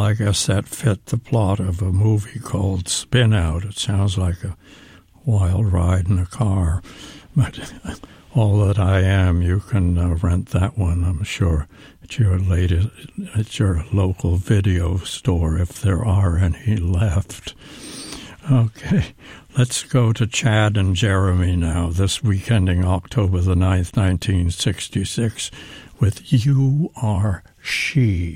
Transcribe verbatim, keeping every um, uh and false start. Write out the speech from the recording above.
I guess that fit the plot of a movie called Spin Out. It sounds like a wild ride in a car. But All That I Am, you can uh, rent that one, I'm sure, at your latest, at your local video store, if there are any left. Okay, let's go to Chad and Jeremy now, this week ending October the ninth, nineteen sixty-six, with You Are She.